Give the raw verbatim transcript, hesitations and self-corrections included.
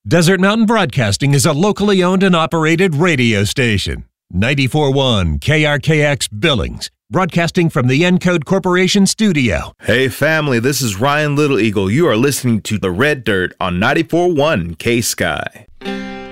Desert Mountain Broadcasting is a locally owned and operated radio station. ninety-four point one K R K X Billings, broadcasting from the Encode Corporation studio. Hey family, this is Ryan Little Eagle. You are listening to The Red Dirt on ninety-four point one K-Sky.